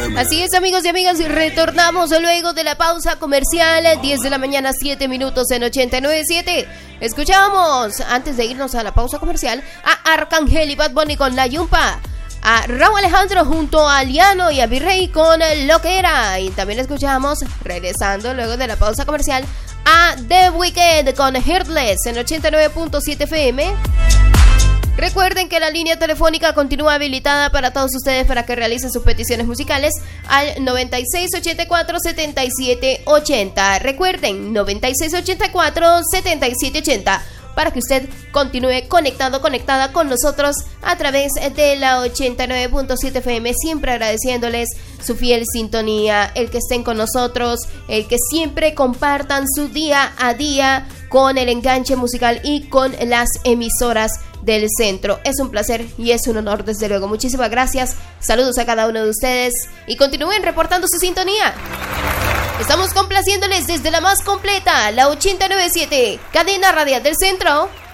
Así es, amigos y amigas, y retornamos luego de la pausa comercial, 10 de la mañana, 7 minutos en 89.7. Escuchamos, antes de irnos a la pausa comercial, a Arcángel y Bad Bunny con La Yumpa, a Raúl Alejandro junto a Liano y a Virrey con Lo Que Era, y también escuchamos, regresando luego de la pausa comercial, a The Weeknd con Heartless en 89.7 FM. Recuerden que la línea telefónica continúa habilitada para todos ustedes para que realicen sus peticiones musicales al 9684-7780. Recuerden, 9684-7780, para que usted continúe conectada con nosotros a través de la 89.7 FM, siempre agradeciéndoles su fiel sintonía, el que estén con nosotros, el que siempre compartan su día a día con el enganche musical y con las emisoras del centro. Es un placer y es un honor, desde luego. Muchísimas gracias, saludos a cada uno de ustedes y continúen reportando su sintonía. Estamos complaciéndoles desde la más completa, la 89.7, cadena radial del centro.